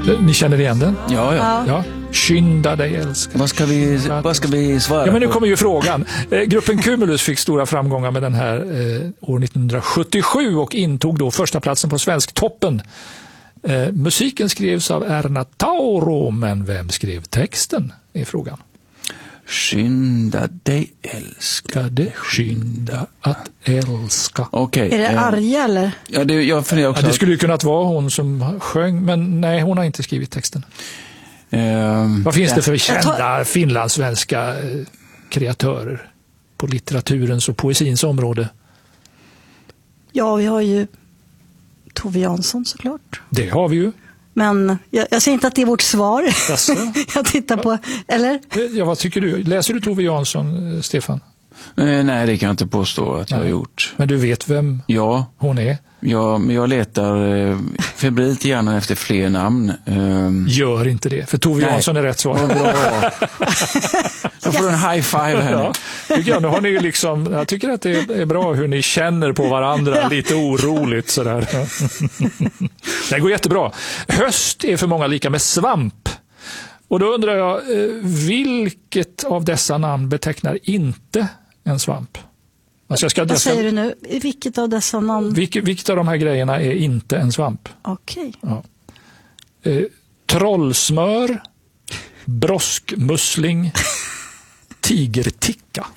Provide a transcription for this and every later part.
Ni känner igen den? Ja. Skynda dig älskar. Vad ska vi svara Ja, men nu på? kommer ju frågan. Gruppen Cumulus fick stora framgångar med den här år 1977 och intog då första platsen på Svensktoppen. Musiken skrevs av Erna Tauro, men vem skrev texten är frågan. Skynda dig älskade. Skynda att älska. Okej. Är det Arja eller? Ja, jag funderar också. Ja, det skulle ju kunnat vara hon som sjöng, men nej, hon har inte skrivit texten. Vad finns det för kända finlandssvenska kreatörer på litteraturens och poesins område? Ja, vi har ju Tove Jansson såklart. Det har vi ju. Men jag säger inte att det är vårt svar. Jag tittar på, eller? Ja, vad tycker du? Läser du Tove Jansson, Stefan? Nej, det kan jag inte påstå att jag har gjort. Men du vet vem hon är? Ja, men jag letar febrilt gärna efter fler namn. Gör inte det, för Tove Jansson är rätt svar. Då får du en high five här. Ja, nu har ni liksom, jag tycker att det är bra hur ni känner på varandra, lite oroligt sådär. Det går jättebra. Höst är för många lika med svamp. Och då undrar jag, vilket av dessa namn betecknar inte en svamp? Alltså vad säger du nu? Vilket av dessa namn? Vilket av de här grejerna är inte en svamp? Okej. Ja. Trollsmör, broskmussling, tigerticka.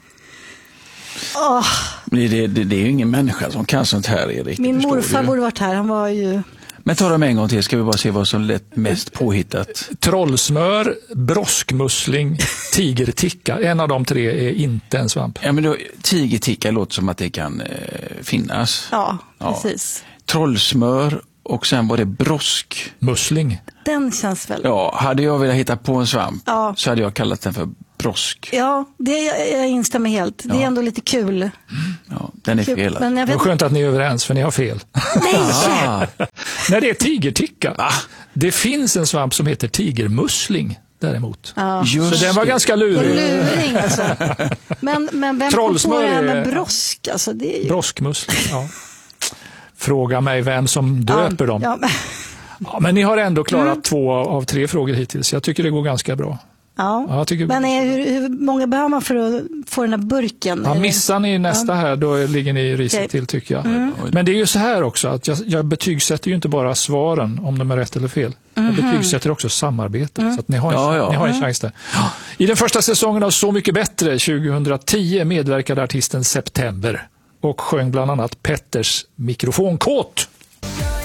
Det är ju ingen människa som kan sånt här, Erik. Min morfar borde varit här, han var ju... Men ta dem en gång till, ska vi bara se vad som lät mest påhittat. Trollsmör, broskmussling, tigerticka. En av de tre är inte en svamp. Ja, men då, tigerticka låter som att det kan finnas. Ja, precis. Trollsmör och sen var det broskmussling. Den känns väl... Ja, hade jag velat hitta på en svamp så hade jag kallat den för brosk. Ja, jag instämmer helt. Det är ändå lite kul. Ja, den är fel. Men det är skönt att ni är överens, för ni har fel. Nej! När det är tigerticka. Det finns en svamp som heter tigermussling däremot. Ja. Så den var ganska lurig. Luring alltså. Men vem kom på det här med brosk? Alltså, det är ju... Broskmussling, ja. Fråga mig vem som döper dem. Ja, men ni har ändå klarat 2 av 3 frågor hittills. Jag tycker det går ganska bra. Ja. Men hur många behöver man för att få den här burken? Ja, missar ni nästa här, då ligger ni risigt till, tycker jag. Men det är ju så här också, att jag betygsätter ju inte bara svaren om de är rätt eller fel. Jag betygsätter också samarbete, så att ni har en chans där. I den första säsongen av Så mycket bättre 2010 medverkade artisten September och sjöng bland annat Petters mikrofonkåt.